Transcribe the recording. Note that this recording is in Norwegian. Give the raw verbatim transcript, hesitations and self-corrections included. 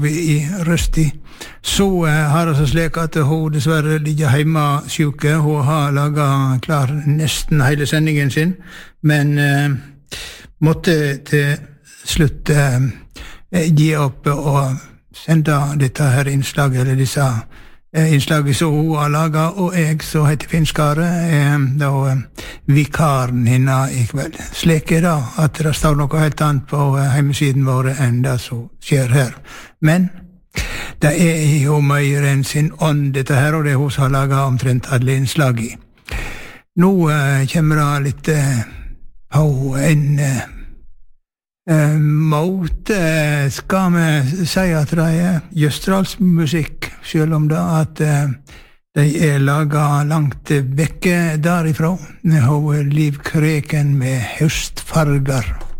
i Røsti. Så har det så slik at hun dessverre ligger hjemme syke. Hun har laget klar nesten hele sendingen sin, men eh, måtte til slutt eh, gi opp og sende dette her innslaget, eller disse eh, innslaget som hun har laget, og jeg som heter Finskare, eh, da eh, vikaren henne i kveld. Slik er det at det står noe helt annet på hjemmesiden vår enn det som skjer her. Men det er jo mer enn sin ånd dette her, og det er hun som har laget omtrent alle innslag i. Nå eh, kommer det litt eh, på en eh, eh, måte, skal vi si at det er Jøstralsmusikk, selv om det at eh, de er laget langt vekke derifra. Hun Liv Kreken med høstfarger.